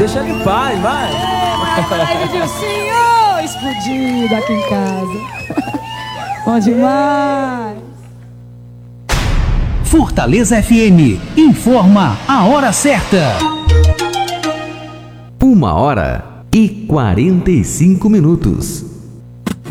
Deixa ele em paz, vai. Ai, Dilcinho, explodido aqui em casa. Bom demais. Fortaleza FM informa a hora certa. 1h45.